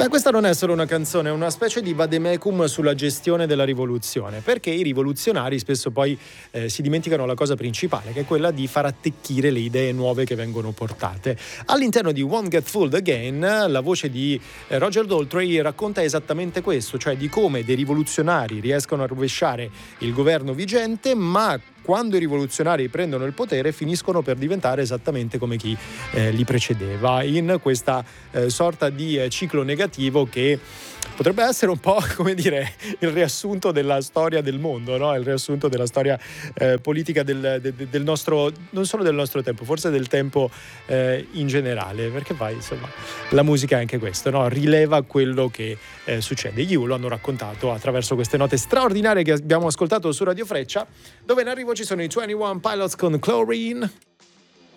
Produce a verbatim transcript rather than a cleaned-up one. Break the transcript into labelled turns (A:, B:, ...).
A: Beh, questa non è solo una canzone, è una specie di vademecum sulla gestione della rivoluzione, perché i rivoluzionari spesso poi eh, si dimenticano la cosa principale, che è quella di far attecchire le idee nuove che vengono portate. All'interno di Won't Get Fooled Again, la voce di eh, Roger Daltrey racconta esattamente questo, cioè di come dei rivoluzionari riescono a rovesciare il governo vigente, ma quando i rivoluzionari prendono il potere finiscono per diventare esattamente come chi eh, li precedeva, in questa eh, sorta di eh, ciclo negativo che potrebbe essere un po', come dire, il riassunto della storia del mondo, no? Il riassunto della storia eh, politica del, de, del nostro, non solo del nostro tempo, forse del tempo eh, in generale, perché poi insomma la musica è anche questo, no? Rileva quello che eh, succede. Gli U lo hanno raccontato attraverso queste note straordinarie che abbiamo ascoltato su Radio Freccia, dove in arrivo ci sono i ventuno Pilots con Chlorine.